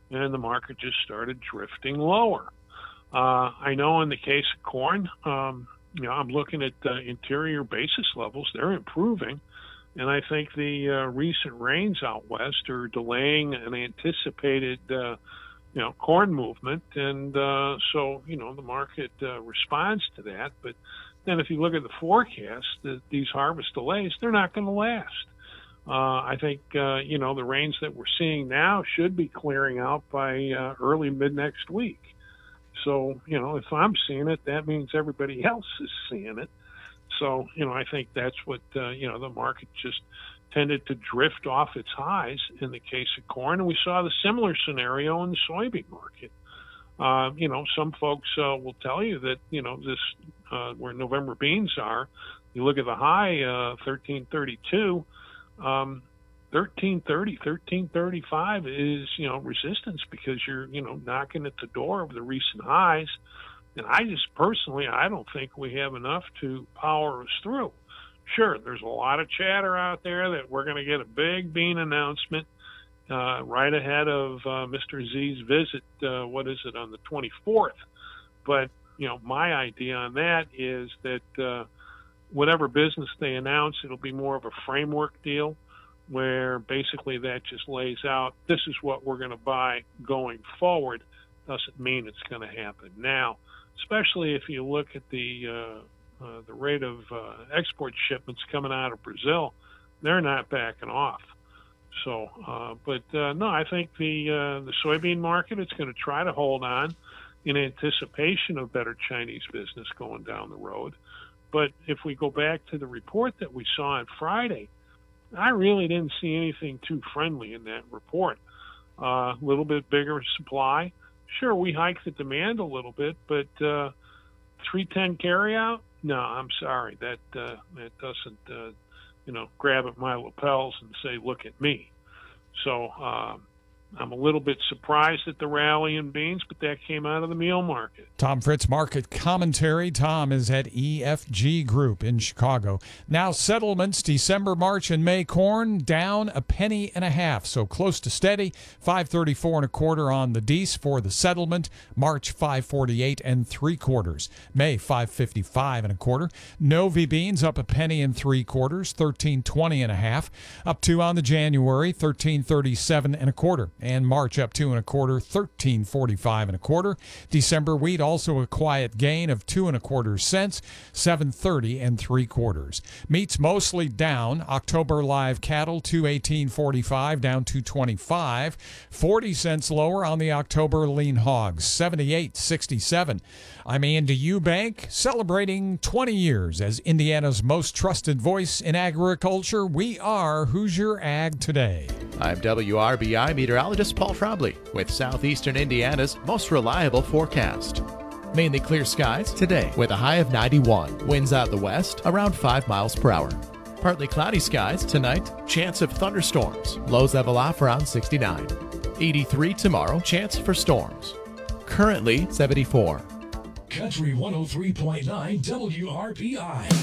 and the market just started drifting lower. I know in the case of corn, I'm looking at interior basis levels. They're improving. And I think the recent rains out west are delaying an anticipated, corn movement. And so, the market responds to that. But then if you look at the forecast, these harvest delays, they're not going to last. I think, the rains that we're seeing now should be clearing out by early mid-next week. So, if I'm seeing it, that means everybody else is seeing it. So, I think that's what, the market just tended to drift off its highs in the case of corn. And we saw the similar scenario in the soybean market. Some folks will tell you that, where November beans are, you look at the high, 1332, 1330, 1335 is, resistance because you're, knocking at the door of the recent highs. And I don't think we have enough to power us through. Sure, there's a lot of chatter out there that we're going to get a big bean announcement right ahead of Mr. Z's visit, on the 24th. But, my idea on that is that whatever business they announce, it'll be more of a framework deal where basically that just lays out, this is what we're going to buy going forward. Doesn't mean it's going to happen now. Especially if you look at the rate of export shipments coming out of Brazil, they're not backing off. So, no, I think the soybean market, it's going to try to hold on in anticipation of better Chinese business going down the road. But if we go back to the report that we saw on Friday, I really didn't see anything too friendly in that report. A little bit bigger supply. Sure, we hiked the demand a little bit, but 310 carryout? No, I'm sorry. That doesn't, grab at my lapels and say, look at me. So I'm a little bit surprised at the rally in beans, but that came out of the meal market. Tom Fritz, market commentary. Tom is at EFG Group in Chicago. Now settlements, December, March, and May corn down 1.5 pennies, so close to steady. 5.34 1/4 on the Dees for the settlement. March 5.48 3/4. May 5.55 1/4. Novi beans up 1 3/4, 13.20 1/2. Up 2 on the January, 13.37 1/4. And March up 2 1/4, 13.45 1/4. December wheat also a quiet gain of 2 1/4 cents, 7.30 3/4. Meats mostly down. October live cattle 218.45 down 225, 40 cents lower on the October lean hogs, 78.67. I'm Andy Eubank, celebrating 20 years as Indiana's most trusted voice in agriculture. We are Hoosier Ag Today. I'm WRBI meteorologist Paul Trombley with Southeastern Indiana's most reliable forecast. Mainly clear skies today with a high of 91. Winds out the west around 5 miles per hour. Partly cloudy skies tonight. Chance of thunderstorms. Lows level off around 69. 83 tomorrow. Chance for storms. Currently 74. Country 103.9 WRBI.